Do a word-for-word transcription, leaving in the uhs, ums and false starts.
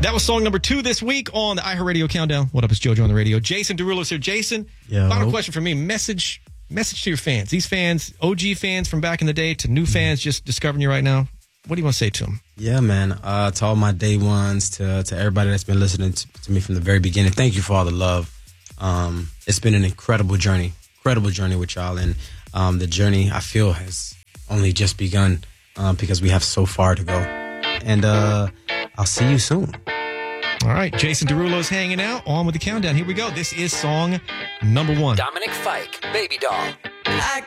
That was song number two this week on the iHeartRadio Countdown. What up, it's JoJo on the radio. Jason Derulo's here. Jason, Yo. Final question for me. Message message to your fans. These fans, O G fans from back in the day to new fans just discovering you right now. What do you want to say to them? Yeah, man. Uh, to all my day ones, to to everybody that's been listening to, to me from the very beginning, thank you for all the love. Um, it's been an incredible journey, incredible journey with y'all. And um, the journey, I feel, has only just begun uh, because we have so far to go. And uh, I'll see you soon. All right, Jason Derulo's hanging out. On with the countdown. Here we go. This is song number one. Dominic Fike, Baby Doll. I